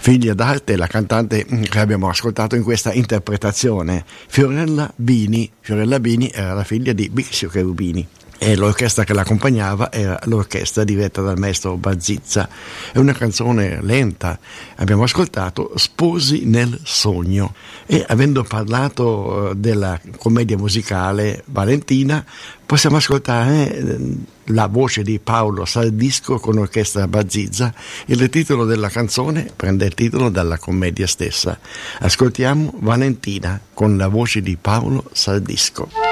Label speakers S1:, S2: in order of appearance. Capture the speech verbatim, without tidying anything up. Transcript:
S1: Figlia d'arte, la cantante che abbiamo ascoltato in questa interpretazione, Fiorella Bini. Fiorella Bini era la figlia di Bixio Cherubini e l'orchestra che l'accompagnava era l'orchestra diretta dal maestro Bazizza. È una canzone lenta, abbiamo ascoltato Sposi nel sogno, e avendo parlato della commedia musicale Valentina possiamo ascoltare la voce di Paolo Saldisco con orchestra Bazizza. Il titolo della canzone prende il titolo dalla commedia stessa. Ascoltiamo Valentina con la voce di Paolo Saldisco.